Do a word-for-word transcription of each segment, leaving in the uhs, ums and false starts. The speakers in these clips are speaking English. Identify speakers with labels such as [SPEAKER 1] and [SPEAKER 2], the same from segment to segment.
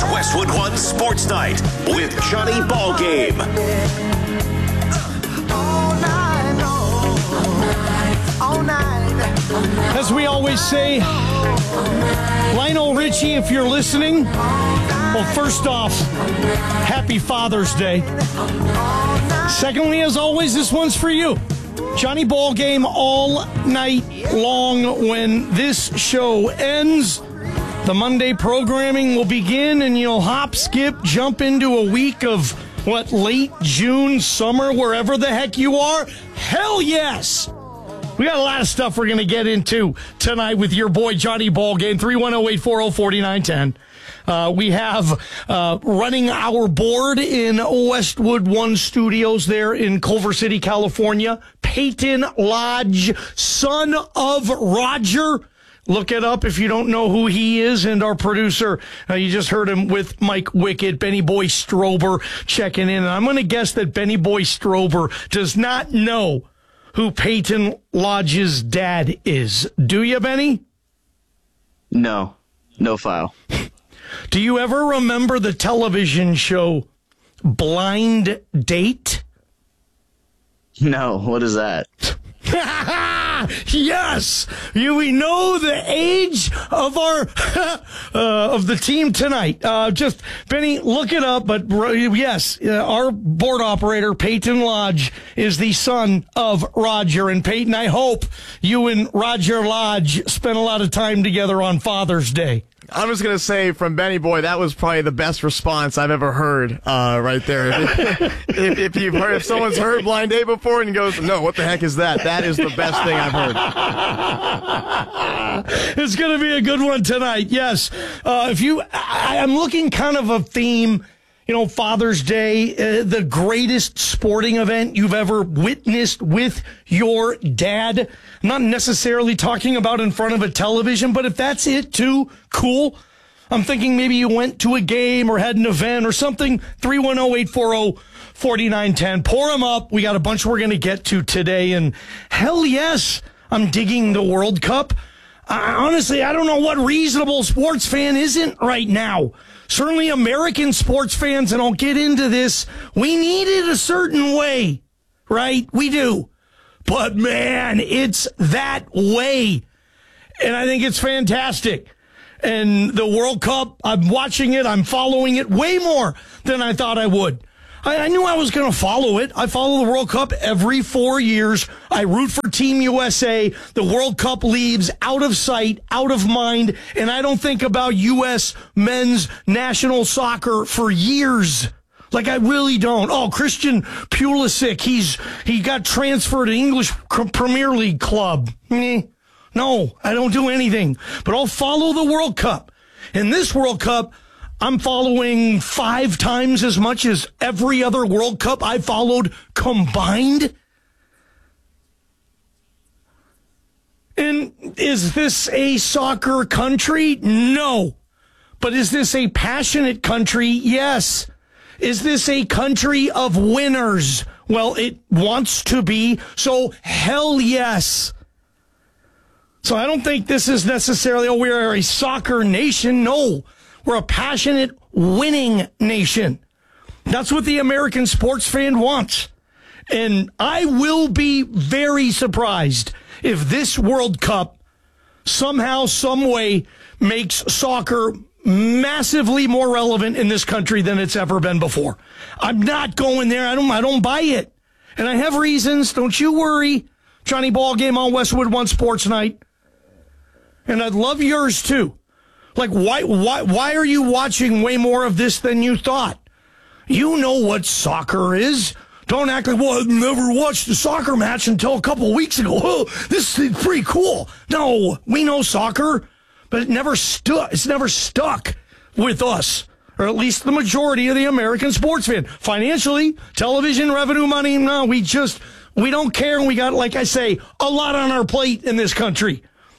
[SPEAKER 1] Westwood One Sports Night with Johnny Ballgame.
[SPEAKER 2] As we always say, Lionel Richie, if you're listening, well, first off, happy Father's Day. Secondly, as always, this one's for you. Johnny Ballgame all night long. When this show ends, the Monday programming will begin, and you'll hop, skip, jump into a week of, what, late June, summer, wherever the heck you are? Hell yes! We got a lot of stuff we're going to get into tonight with your boy Johnny Ballgame, three one zero, eight four zero, four nine one zero. Uh, we have uh, running our board in Westwood One Studios there in Culver City, California, Peyton Lodge, son of Roger. Look it up if you don't know who he is. And our producer, uh, you just heard him with Mike Wickett, Benny Boy Strober checking in. And I'm going to guess that Benny Boy Strober does not know who Peyton Lodge's dad is. Do you, Benny?
[SPEAKER 3] No. No file.
[SPEAKER 2] Do you ever remember the television show Blind Date?
[SPEAKER 3] No. What is that?
[SPEAKER 2] Yes, you, we know the age of our uh, of the team tonight. Uh, just Benny, look it up. But yes, uh, our board operator Peyton Lodge is the son of Roger and Peyton. I hope you and Roger Lodge spent a lot of time together on Father's Day.
[SPEAKER 4] I'm just going to say from Benny Boy, that was probably the best response I've ever heard uh, right there. If, if, if you've heard, if someone's heard Blind Date before and goes, no, what the heck is that? That is the best thing I've heard.
[SPEAKER 2] It's going to be a good one tonight. Yes. Uh, if you, I, I'm looking kind of a theme. You know, Father's Day, uh, the greatest sporting event you've ever witnessed with your dad. I'm not necessarily talking about in front of a television, but if that's it too, cool. I'm thinking maybe you went to a game or had an event or something. three one zero, eight four zero, four nine one zero. Pour them up. We got a bunch we're going to get to today. And hell yes, I'm digging the World Cup. I, honestly, I don't know what reasonable sports fan isn't right now. Certainly American sports fans, and I'll get into this, we need it a certain way, right? We do. But, man, it's that way. And I think it's fantastic. And the World Cup, I'm watching it, I'm following it way more than I thought I would. I, I knew I was going to follow it. I follow the World Cup every four years. I root for Team U S A. The World Cup leaves out of sight, out of mind, and I don't think about U S men's national soccer for years. Like, I really don't. Oh, Christian Pulisic, he's he got transferred to English Premier League club. Eh, no, I don't do anything. But I'll follow the World Cup. In this World Cup, I'm following five times as much as every other World Cup I followed combined. And is this a soccer country? No. But is this a passionate country? Yes. Is this a country of winners? Well, it wants to be, so hell yes. So I don't think this is necessarily, oh, we're a soccer nation. No. We're a passionate, winning nation. That's what the American sports fan wants. And I will be very surprised if this World Cup somehow, some way makes soccer massively more relevant in this country than it's ever been before. I'm not going there. I don't, I don't buy it. And I have reasons. Don't you worry. Johnny Ballgame on Westwood One Sports Night. And I'd love yours too. Like, why, why, why are you watching way more of this than you thought? You know what soccer is. Don't act like, well, I've never watched a soccer match until a couple weeks ago. Oh, this is pretty cool. No, we know soccer, but it never stuck. It's never stuck with us, or at least the majority of the American sports fan. Financially, television revenue, money, no, we just, we don't care. And we got, like I say, a lot on our plate in this country.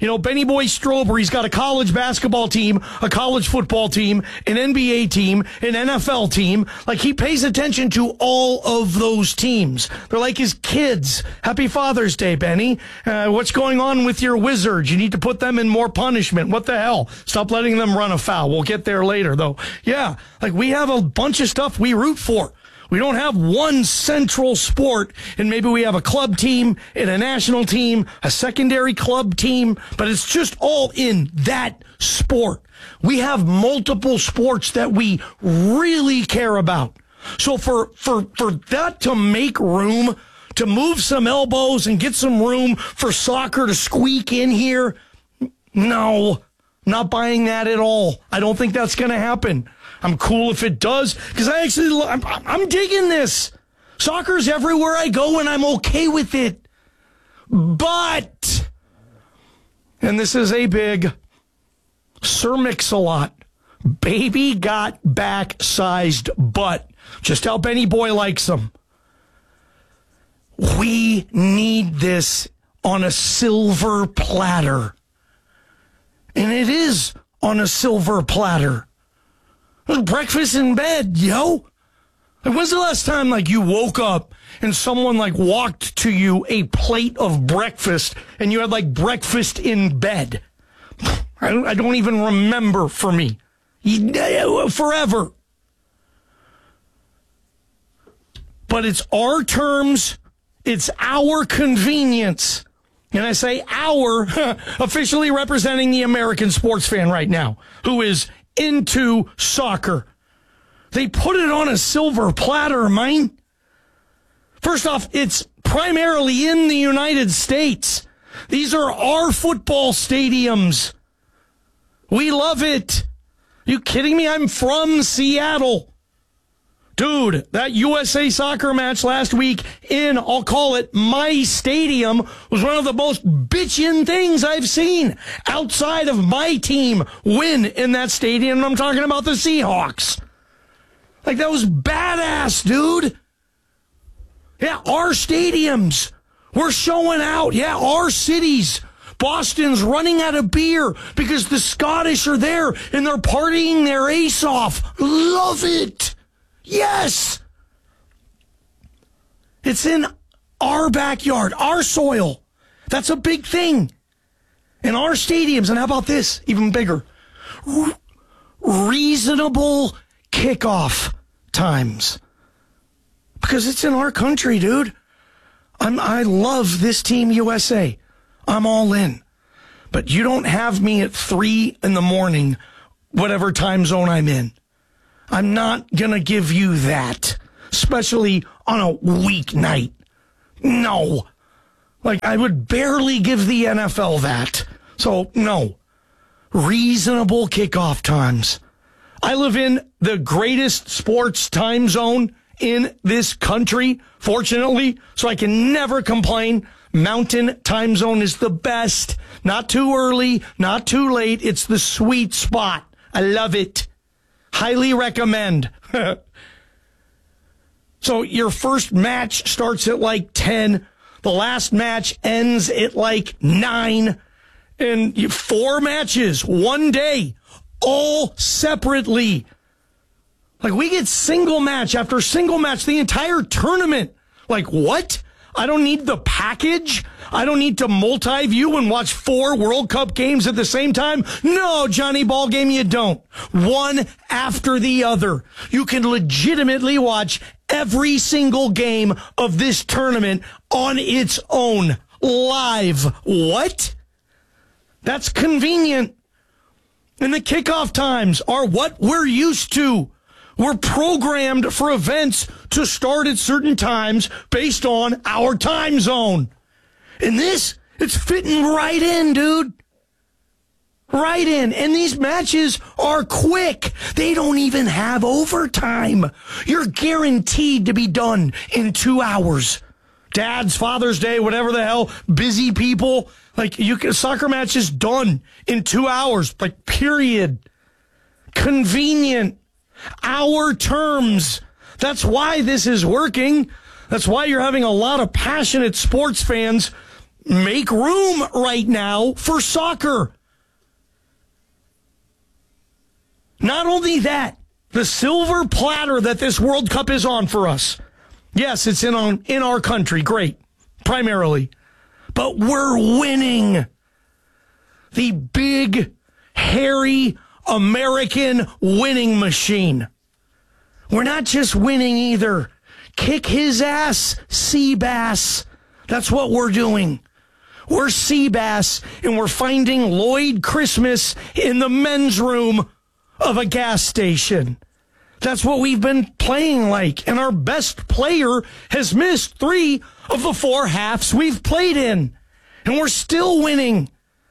[SPEAKER 2] You know, Benny Boy Strober, he's got a college basketball team, a college football team, an N B A team, an N F L team. Like, he pays attention to all of those teams. They're like his kids. Happy Father's Day, Benny. Uh, what's going on with your Wizards? You need to put them in more punishment. What the hell? Stop letting them run afoul. We'll get there later, though. Yeah, like, we have a bunch of stuff we root for. We don't have one central sport, and maybe we have a club team and a national team, a secondary club team, but it's just all in that sport. We have multiple sports that we really care about. So for, for, for that to make room, to move some elbows and get some room for soccer to squeak in here, no, not buying that at all. I don't think that's going to happen. I'm cool if it does, because I actually, I'm, I'm digging this. Soccer's everywhere I go, and I'm okay with it. But, and this is a big, Sir Mix-a-Lot, baby got back-sized butt. Just how Benny Boy likes them. We need this on a silver platter. And it is on a silver platter. Breakfast in bed, yo. Like, when's the last time, like, you woke up and someone, like, walked to you a plate of breakfast and you had, like, breakfast in bed? I don't, I don't even remember for me. Forever. But it's our terms. It's our convenience. And I say our, officially representing the American sports fan right now, who is into soccer. They put it on a silver platter, mine. First off, it's primarily in the United States. These are our football stadiums. We love it. You kidding me? I'm from Seattle. Dude, that U S A soccer match last week in, I'll call it, my stadium was one of the most bitchin' things I've seen outside of my team win in that stadium. And I'm talking about the Seahawks. Like, that was badass, dude. Yeah, our stadiums. We're showing out. Yeah, our cities. Boston's running out of beer because the Scottish are there and they're partying their ace off. Love it. Yes! It's in our backyard, our soil. That's a big thing. In our stadiums, and how about this? Even bigger. Re- reasonable kickoff times. Because it's in our country, dude. I'm, I love this team U S A. I'm all in. But you don't have me at three in the morning, whatever time zone I'm in. I'm not going to give you that, especially on a weeknight. No. Like, I would barely give the N F L that. So, no. Reasonable kickoff times. I live in the greatest sports time zone in this country, fortunately, so I can never complain. Mountain time zone is the best. Not too early, not too late. It's the sweet spot. I love it. Highly recommend. So your first match starts at like ten. The last match ends at like nine. And you, four matches, one day, all separately. Like, we get single match after single match, the entire tournament. Like, what? I don't need the package. I don't need to multi-view and watch four World Cup games at the same time. No, Johnny Ballgame, you don't. One after the other. You can legitimately watch every single game of this tournament on its own, live. What? That's convenient. And the kickoff times are what we're used to. We're programmed for events to start at certain times based on our time zone. And this, it's fitting right in, dude. Right in. And these matches are quick. They don't even have overtime. You're guaranteed to be done in two hours. Dad's, Father's Day, whatever the hell, busy people. Like, you can, soccer match is done in two hours. Like, period. Convenient. Our terms. That's why this is working. That's why you're having a lot of passionate sports fans make room right now for soccer. Not only that, the silver platter that this World Cup is on for us. Yes, it's in on in our country, great, primarily. But we're winning. The big, hairy American winning machine. We're not just winning either. Kick his ass, Seabass. That's what we're doing. We're Seabass, and we're finding Lloyd Christmas in the men's room of a gas station. That's what we've been playing like, and our best player has missed three of the four halves we've played in, and we're still winning.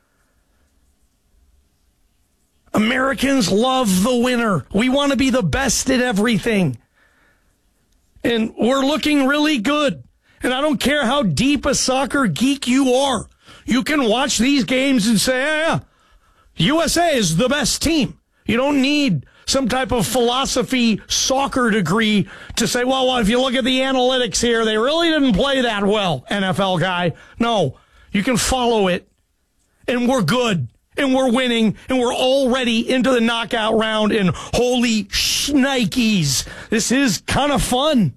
[SPEAKER 2] Americans love the winner. We want to be the best at everything. And we're looking really good. And I don't care how deep a soccer geek you are. You can watch these games and say, yeah, yeah, U S A is the best team. You don't need some type of philosophy soccer degree to say, well, well, if you look at the analytics here, they really didn't play that well, N F L guy. No, you can follow it. And we're good. And we're winning, and we're already into the knockout round, and holy shnikes, this is kind of fun.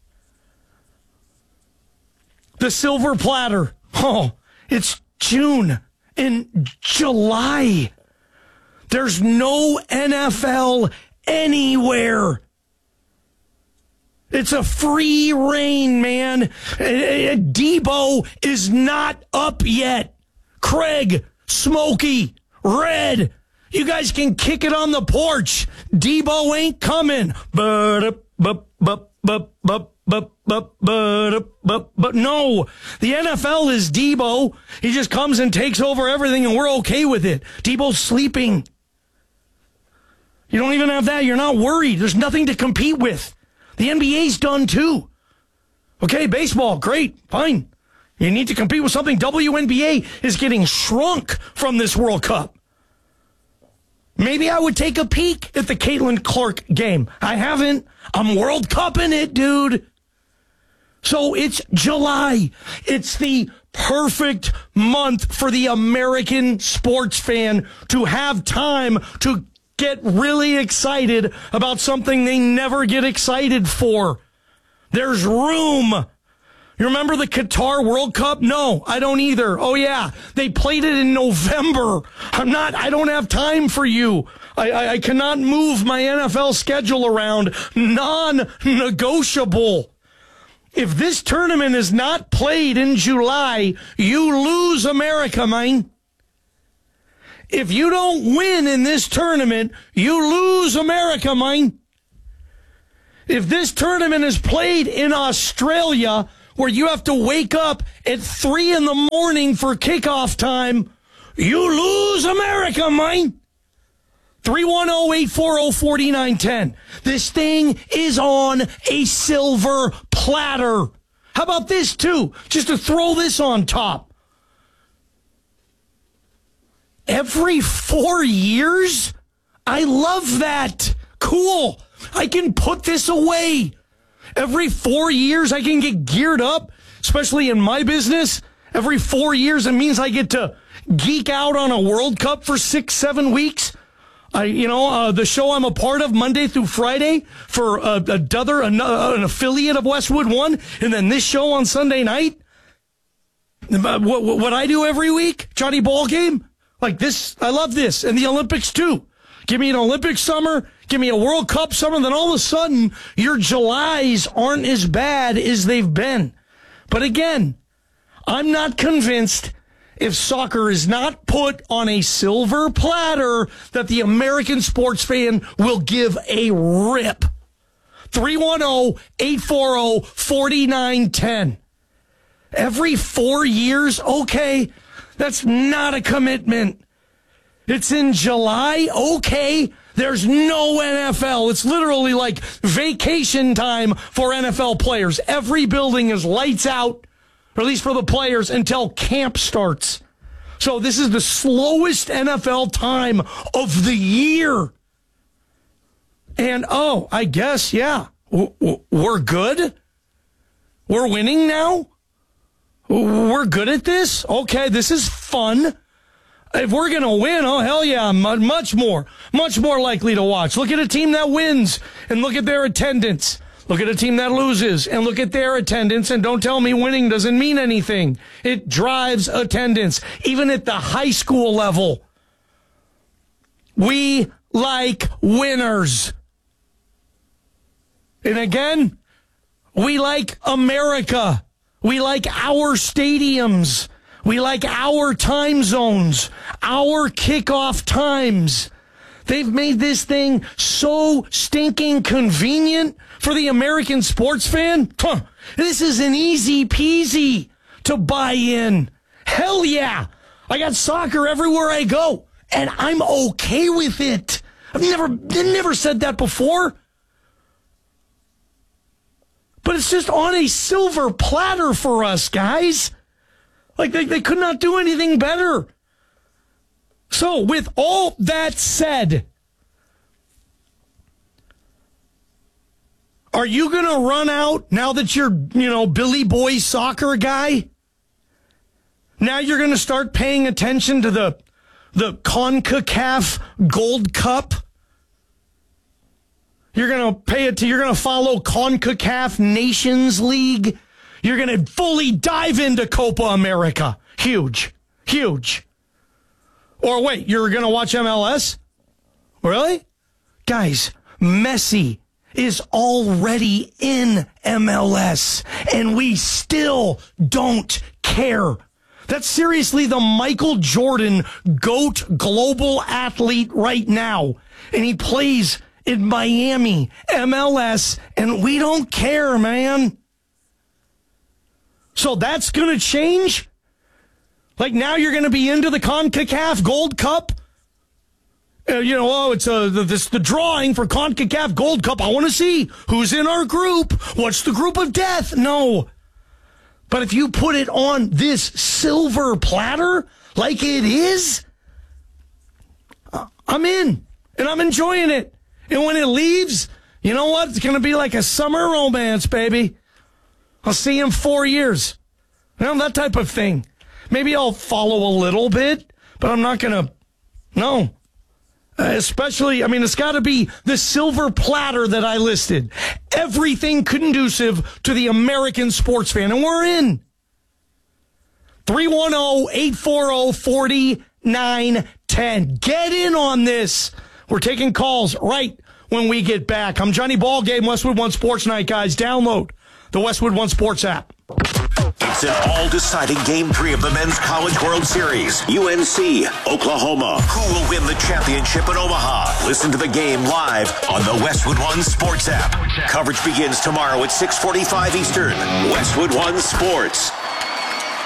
[SPEAKER 2] The silver platter. Oh, it's June and July. There's no N F L anywhere. It's a free reign, man. Debo is not up yet. Craig, Smokey, Red, you guys can kick it on the porch. Debo ain't coming. But, but, but, but, but, but, but, but, but, but, no. The N F L is Debo. He just comes and takes over everything, and we're okay with it. Debo's sleeping. You don't even have that. You're not worried. There's nothing to compete with. The N B A's done, too. Okay, baseball, great, fine. You need to compete with something. W N B A is getting shrunk from this World Cup. Maybe I would take a peek at the Caitlin Clark game. I haven't. I'm World Cupping it, dude. So it's July. It's the perfect month for the American sports fan to have time to get really excited about something they never get excited for. There's room. You remember the Qatar World Cup? No, I don't either. Oh, yeah. They played it in November. I'm not, I don't have time for you. I, I, I cannot move my N F L schedule around. Non-negotiable. If this tournament is not played in July, you lose America, man. If you don't win in this tournament, you lose America, man. If this tournament is played in Australia, where you have to wake up at three in the morning for kickoff time, you lose America, man. three one zero, eight four zero, four nine one zero. This thing is on a silver platter. How about this, too? Just to throw this on top. Every four years? I love that. Cool. I can put this away. Every four years, I can get geared up, especially in my business. Every four years, it means I get to geek out on a World Cup for six, seven weeks. I, you know, uh, the show I'm a part of Monday through Friday for uh, a Dother, an, uh, an affiliate of Westwood One, and then this show on Sunday night. What, what I do every week, Johnny Ballgame, like this, I love this, and the Olympics too. Give me an Olympic summer, give me a World Cup summer, then all of a sudden, your Julys aren't as bad as they've been. But again, I'm not convinced if soccer is not put on a silver platter that the American sports fan will give a rip. three one zero, eight four zero, four nine one zero. Every four years? Okay, that's not a commitment. It's in July? Okay. There's no N F L. It's literally like vacation time for N F L players. Every building is lights out, or at least for the players, until camp starts. So this is the slowest N F L time of the year. And, oh, I guess, yeah, we're good. We're winning now. We're good at this? Okay, this is fun. If we're going to win, oh, hell yeah, I'm much more, much more likely to watch. Look at a team that wins and look at their attendance. Look at a team that loses and look at their attendance, and don't tell me winning doesn't mean anything. It drives attendance, even at the high school level. We like winners. And again, we like America. We like our stadiums. We like our time zones, our kickoff times. They've made this thing so stinking convenient for the American sports fan. Huh. This is an easy peasy to buy in. Hell yeah. I got soccer everywhere I go, and I'm okay with it. I've never, never said that before. But it's just on a silver platter for us, guys. Like, they, they could not do anything better. So, with all that said, are you going to run out now that you're, you know, Billy Boy soccer guy? Now you're going to start paying attention to the, the CONCACAF Gold Cup? You're going to pay it to, you're going to follow CONCACAF Nations League? You're going to fully dive into Copa America. Huge. Huge. Or wait, you're going to watch M L S? Really? Guys, Messi is already in M L S, and we still don't care. That's seriously the Michael Jordan GOAT global athlete right now. And he plays in Miami, M L S, and we don't care, man. So that's going to change? Like now you're going to be into the CONCACAF Gold Cup? Uh, you know, oh, it's a, this the drawing for CONCACAF Gold Cup. I want to see who's in our group. What's the group of death? No. But if you put it on this silver platter like it is, I'm in and I'm enjoying it. And when it leaves, you know what? It's going to be like a summer romance, baby. I'll see you in four years. You know, that type of thing. Maybe I'll follow a little bit, but I'm not going to, no. Uh, especially, I mean, it's got to be the silver platter that I listed. Everything conducive to the American sports fan. And we're in. three one zero, eight four zero, four nine one zero. Get in on this. We're taking calls right when we get back. I'm Johnny Ballgame, Westwood One Sports Night, guys. Download the Westwood One Sports app.
[SPEAKER 1] It's an all-deciding Game three of the Men's College World Series. U N C, Oklahoma. Who will win the championship in Omaha? Listen to the game live on the Westwood One Sports app. Coverage begins tomorrow at six forty-five Eastern. Westwood One Sports.